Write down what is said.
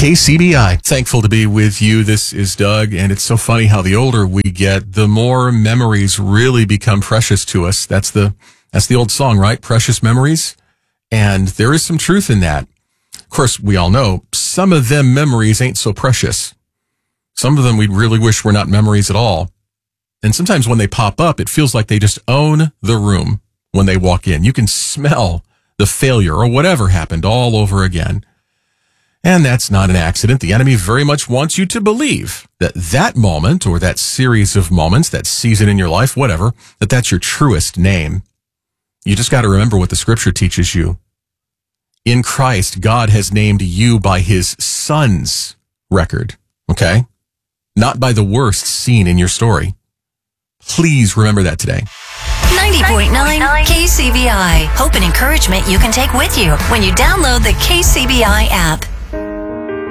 KCBI. Thankful to be with you. This is Doug, and it's so funny how the older we get, the more memories really become precious to us. That's the old song, right? Precious memories. And there is some truth in that. Of course, we all know some of them memories ain't so precious. Some of them we really wish were not memories at all. And sometimes when they pop up, it feels like they just own the room when they walk in. You can smell the failure or whatever happened all over again. And that's not an accident. The enemy very much wants you to believe that that moment or that series of moments, that season in your life, whatever, that's your truest name. You just got to remember what the scripture teaches you. In Christ, God has named you by his son's record, okay? Not by the worst scene in your story. Please remember that today. 90.9 KCBI. Hope and encouragement you can take with you when you download the KCBI app.